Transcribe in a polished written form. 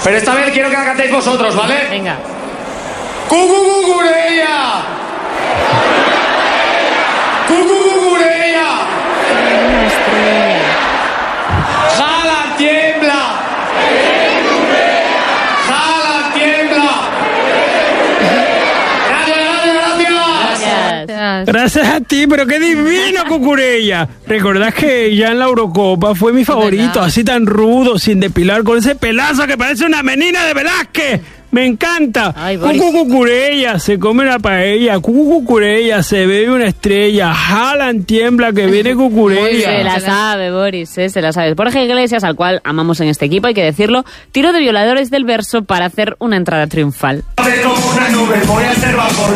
Pero esta vez quiero que la cantéis vosotros, ¿vale? Venga. ¡Cucucucureya! ¡Cucucucureya! Una estrella. ¡Jala, tiembla! ¡Jala, tiembla! ¡Gracias! Gracias a ti, pero qué divino, Cucurella. ¿Recordás que ya en la Eurocopa fue mi favorito? Así tan rudo, sin depilar, con ese pelazo que parece una menina de Velázquez. Me encanta. Cucurella, se come la paella. Cucurella, se bebe una estrella. Jalan, tiembla, que viene Cucurella. Se la sabe, Boris, se la sabe. Borja Iglesias, al cual amamos en este equipo, hay que decirlo, tiró de Violadores del Verso para hacer una entrada triunfal. Como una nube, voy a ser vapor.